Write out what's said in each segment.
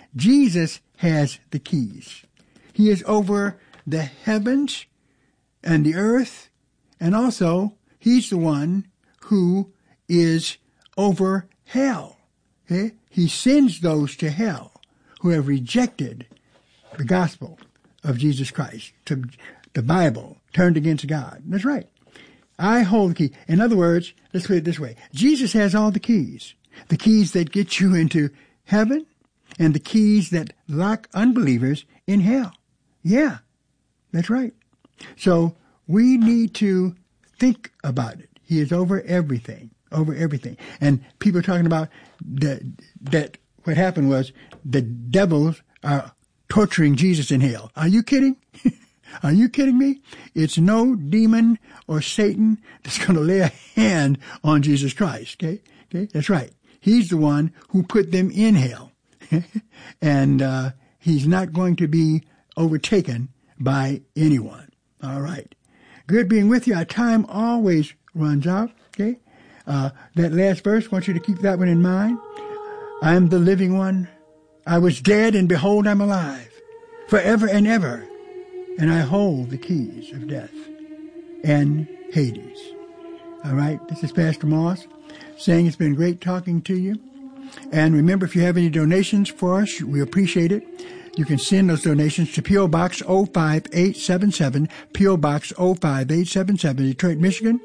Jesus has the keys. He is over the heavens and the earth, and also he's the one who is over hell. Okay? He sends those to hell who have rejected the gospel of Jesus Christ, to the Bible, turned against God. That's right. I hold the key. In other words, let's put it this way. Jesus has all the keys that get you into heaven and the keys that lock unbelievers in hell. Yeah, that's right. So we need to think about it. He is over everything, over everything. And people are talking about that what happened was the devils are torturing Jesus in hell. Are you kidding? Are you kidding me? It's no demon or Satan that's going to lay a hand on Jesus Christ. Okay? That's right. He's the one who put them in hell. And he's not going to be overtaken by anyone. All right. Good being with you. Our time always runs out. Okay? That last verse, I want you to keep that one in mind. I am the living one. I was dead, and behold, I'm alive, forever and ever. And I hold the keys of death and Hades. All right, this is Pastor Moss saying it's been great talking to you. And remember, if you have any donations for us, we appreciate it. You can send those donations to P.O. Box 05877, P.O. Box 05877, Detroit, Michigan,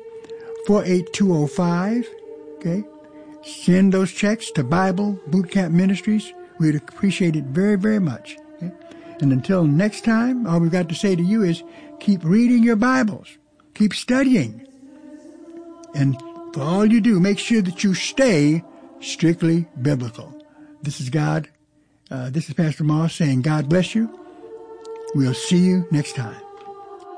48205. Okay? Send those checks to Bible Boot Camp Ministries. We'd appreciate it very, very much. Okay? And until next time, all we've got to say to you is keep reading your Bibles. Keep studying. And for all you do, make sure that you stay strictly biblical. This is God. This is Pastor Moss saying God bless you. We'll see you next time.